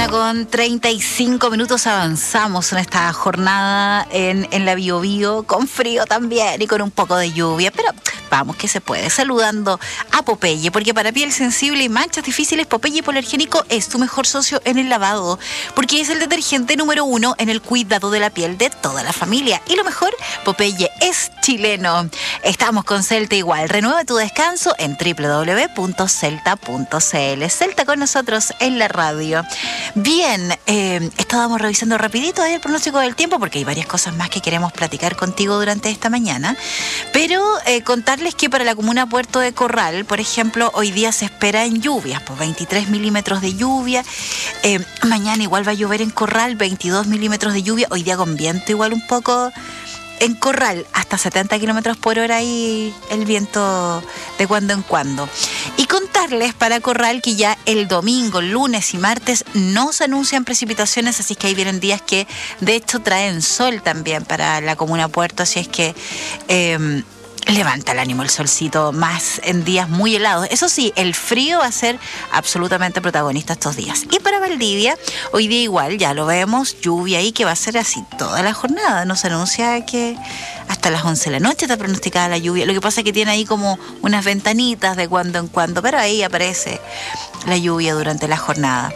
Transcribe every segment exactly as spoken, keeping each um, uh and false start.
con treinta y cinco minutos avanzamos en esta jornada en, en la Bio Bio, con frío también y con un poco de lluvia, pero vamos que se puede. Saludando a Popeye, porque para piel sensible y manchas difíciles, Popeye Hipoalergénico es tu mejor socio en el lavado, porque es el detergente número uno en el cuidado de la piel de toda la familia. Y lo mejor, Popeye es chileno. Estamos con Celta igual. Renueva tu descanso en doble u doble u doble u punto celta punto c l. Celta con nosotros en la radio. Bien, eh, estábamos revisando rapidito ahí el pronóstico del tiempo, porque hay varias cosas más que queremos platicar contigo durante esta mañana, pero eh, contarles que para la comuna Puerto de Corral, por ejemplo, hoy día se espera en lluvias, pues veintitrés milímetros de lluvia, eh, mañana igual va a llover en Corral, veintidós milímetros de lluvia, hoy día con viento igual un poco en Corral, hasta setenta kilómetros por hora y el viento de cuando en cuando. Y contarles para Corral que ya el domingo, lunes y martes no se anuncian precipitaciones, así que ahí vienen días que de hecho traen sol también para la comuna Puerto, así es que eh, levanta el ánimo el solcito más en días muy helados. Eso sí, el frío va a ser absolutamente protagonista estos días. Y para Valdivia, hoy día igual, ya lo vemos, lluvia ahí que va a ser así toda la jornada. Nos anuncia que hasta las once de la noche está pronosticada la lluvia. Lo que pasa es que tiene ahí como unas ventanitas de cuando en cuando, pero ahí aparece la lluvia durante la jornada.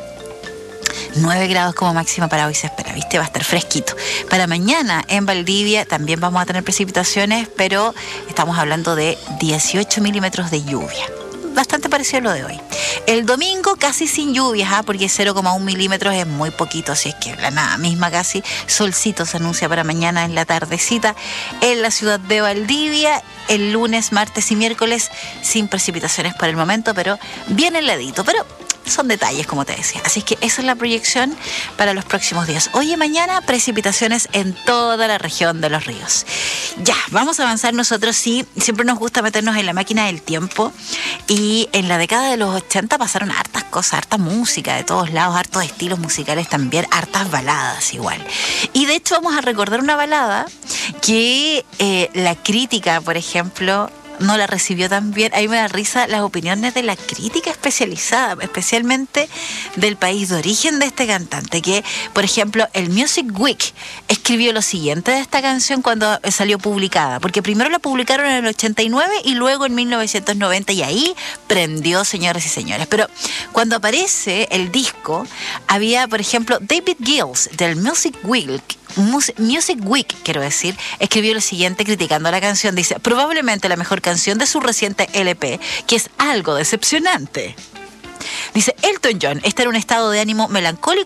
nueve grados como máxima para hoy se espera, ¿viste? Va a estar fresquito. Para mañana en Valdivia también vamos a tener precipitaciones, pero estamos hablando de dieciocho milímetros de lluvia. Bastante parecido a lo de hoy. El domingo casi sin lluvias, ¿eh? Porque cero coma uno milímetros es muy poquito, así es que la nada misma casi. Solcito se anuncia para mañana en la tardecita en la ciudad de Valdivia. El lunes, martes y miércoles sin precipitaciones por el momento, pero bien heladito. Pero son detalles, como te decía. Así es que esa es la proyección para los próximos días. Hoy y mañana, precipitaciones en toda la región de los ríos. Ya, vamos a avanzar nosotros. Sí, siempre nos gusta meternos en la máquina del tiempo. Y en la década de los ochenta pasaron hartas cosas, harta música de todos lados, hartos estilos musicales también, hartas baladas igual. Y de hecho vamos a recordar una balada que eh, la crítica, por ejemplo, no la recibió tan bien. A mí me da risa las opiniones de la crítica especializada, especialmente del país de origen de este cantante, que, por ejemplo, el Music Week escribió lo siguiente de esta canción cuando salió publicada, porque primero la publicaron en el ochenta y nueve y luego en mil novecientos noventa, y ahí prendió, señores y señores. Pero cuando aparece el disco, había, por ejemplo, David Gills del Music Week, Music Week, quiero decir, escribió lo siguiente criticando la canción. Dice: probablemente la mejor canción de su reciente L P, que es algo decepcionante. Dice: Elton John está en un estado de ánimo melancólico